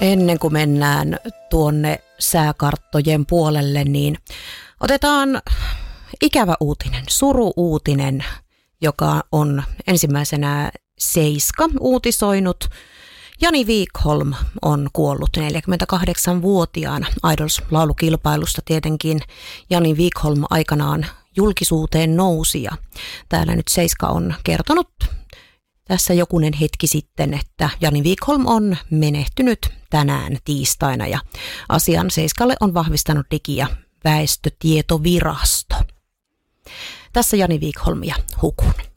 Ennen kuin mennään tuonne sääkarttojen puolelle, niin otetaan ikävä uutinen, suru-uutinen, joka on ensimmäisenä Seiska uutisoinut. Jani Wikholm on kuollut 48-vuotiaana Idols-laulukilpailusta tietenkin. Jani Wikholm aikanaan julkisuuteen nousi ja täällä nyt Seiska on kertonut tässä jokunen hetki sitten, että Jani Wikholm on menehtynyt tänään tiistaina ja asian Seiskalle on vahvistanut Digi- ja väestötietovirasto. Tässä Jani Wikholm ja Hukun.